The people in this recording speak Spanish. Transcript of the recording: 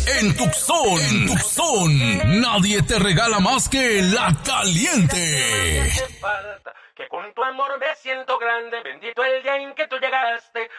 En Tucson, nadie te regala más que La Caliente. Que con tu amor me siento grande, bendito el día en que tú llegaste.